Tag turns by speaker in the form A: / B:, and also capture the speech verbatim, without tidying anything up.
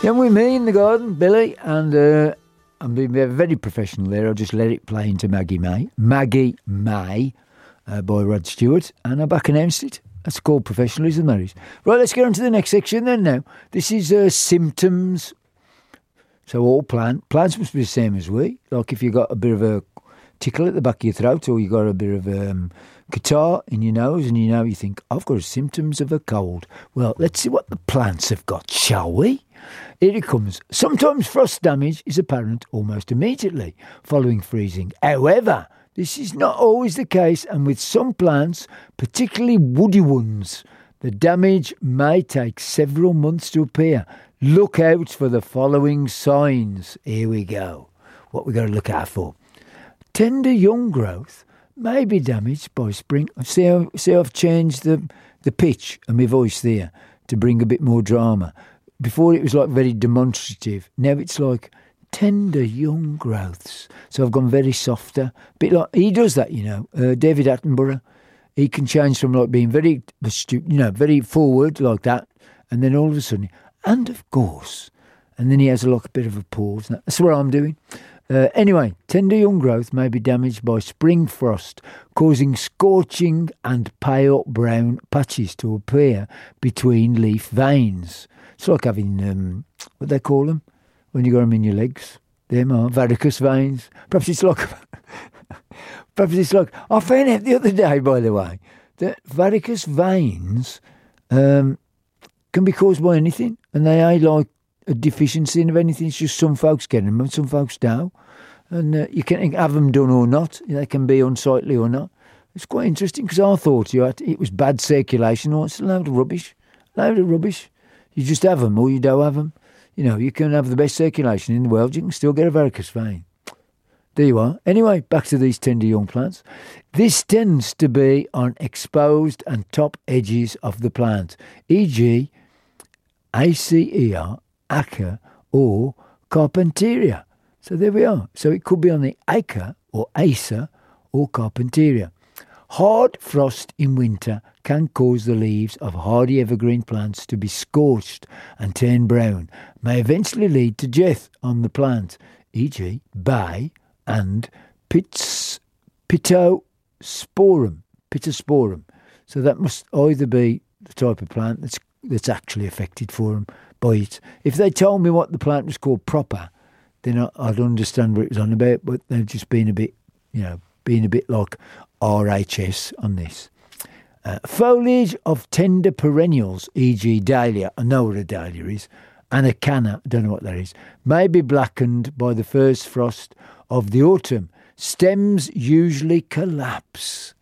A: Then with me in the garden, Billy, and uh, I'm being very professional there. I'll just let it play into Maggie May. Maggie May uh, by Rod Stewart, and I back announced it. That's called professionalism, that is. Right, let's get on to the next section then now. This is uh, symptoms. So all plant, plants must be the same as we. Like if you got a bit of a tickle at the back of your throat, or you got a bit of um, catarrh in your nose, and you know, you think, I've got symptoms of a cold. Well, let's see what the plants have got, shall we? Here it comes. Sometimes frost damage is apparent almost immediately following freezing. However, this is not always the case, and with some plants, particularly woody ones, the damage may take several months to appear. Look out for the following signs. Here we go. What we've got to look out for. Tender young growth may be damaged by spring. See how, see how I've changed the, the pitch of my voice there to bring a bit more drama. Before it was like very demonstrative. Now it's like tender young growths. So I've gone very softer. Bit like he does that, you know. Uh, David Attenborough. He can change from like being very astute, you know, very forward like that, and then all of a sudden, and of course, and then he has like a bit of a pause. That's what I'm doing. Uh, anyway, tender young growth may be damaged by spring frost, causing scorching and pale brown patches to appear between leaf veins. It's like having, um, what they call them, when you got them in your legs. Them are varicose veins. Perhaps it's like, perhaps it's like, I found out the other day, by the way, that varicose veins um, can be caused by anything, and they ain't like a deficiency of anything. It's just some folks get them and some folks don't. And uh, you can have them done or not. They can be unsightly or not. It's quite interesting because I thought you had, it was bad circulation. Oh, it's a load of rubbish. A load of rubbish. You just have them or you don't have them. You know, you can have the best circulation in the world. You can still get a varicose vein. There you are. Anyway, back to these tender young plants. This tends to be on exposed and top edges of the plant, for example, Acer, Acer, or Carpentaria. So there we are. So it could be on the Acer or Acer or Carpentaria. Hard frost in winter can cause the leaves of hardy evergreen plants to be scorched and turn brown, may eventually lead to death on the plant, for example, bay and pits, pittosporum, pittosporum. So that must either be the type of plant that's that's actually affected for them by it. If they told me what the plant was called proper, then I'd understand what it was on about, but they've just been a bit, you know, being a bit like R H S on this. Uh, foliage of tender perennials, for example dahlia, I know what a dahlia is, and a canna, I don't know what that is, may be blackened by the first frost of the autumn. Stems usually collapse.